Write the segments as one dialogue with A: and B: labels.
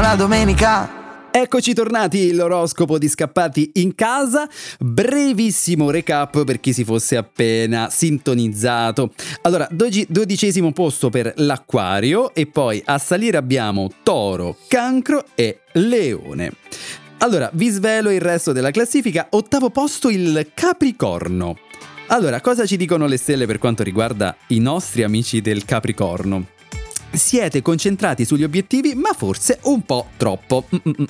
A: la domenica.
B: Eccoci tornati, l'oroscopo di Scappati in casa. Brevissimo recap per chi si fosse appena sintonizzato. Allora, 12° posto per l'Acquario e poi a salire abbiamo Toro, Cancro e Leone. Allora, vi svelo il resto della classifica. 8° posto il Capricorno. Allora, cosa ci dicono le stelle per quanto riguarda i nostri amici del Capricorno? Siete concentrati sugli obiettivi, ma forse un po' troppo.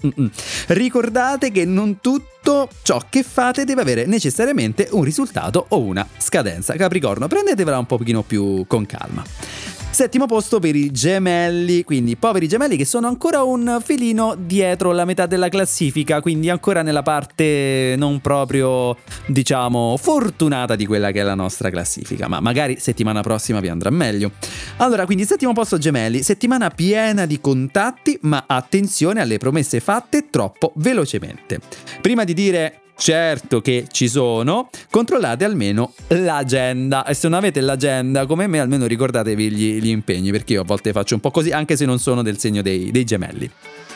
B: Ricordate che non tutto ciò che fate deve avere necessariamente un risultato o una scadenza. Capricorno, prendetevela un pochino più con calma. 7° posto per i Gemelli, quindi poveri Gemelli che sono ancora un filino dietro la metà della classifica, quindi ancora nella parte non proprio, diciamo, fortunata di quella che è la nostra classifica, ma magari settimana prossima vi andrà meglio. Allora, quindi 7° posto Gemelli, settimana piena di contatti, ma attenzione alle promesse fatte troppo velocemente. Prima di dire certo che ci sono, controllate almeno l'agenda e se non avete l'agenda come me almeno ricordatevi gli impegni, perché io a volte faccio un po' così anche se non sono del segno dei Gemelli.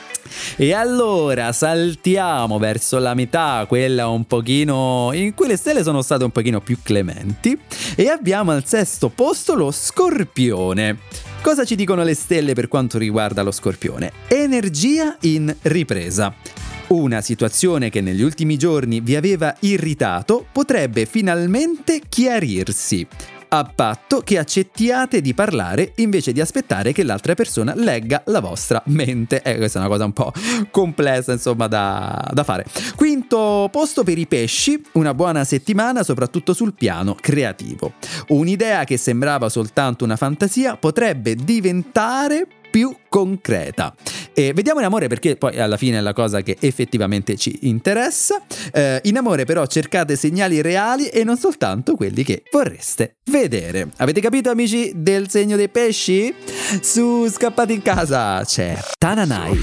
B: E allora saltiamo verso la metà, quella un pochino in cui le stelle sono state un pochino più clementi, e abbiamo al 6° posto lo Scorpione. Cosa ci dicono le stelle per quanto riguarda lo Scorpione? Energia in ripresa. Una situazione che negli ultimi giorni vi aveva irritato potrebbe finalmente chiarirsi, a patto che accettiate di parlare invece di aspettare che l'altra persona legga la vostra mente. Questa è una cosa un po' complessa, insomma, da fare. 5° posto per i Pesci, una buona settimana soprattutto sul piano creativo. Un'idea che sembrava soltanto una fantasia potrebbe diventare più concreta. E vediamo in amore, perché poi alla fine è la cosa che effettivamente ci interessa. In amore però cercate segnali reali e non soltanto quelli che vorreste vedere. Avete capito, amici del segno dei pesci? Su Scappati in casa c'è Tananai.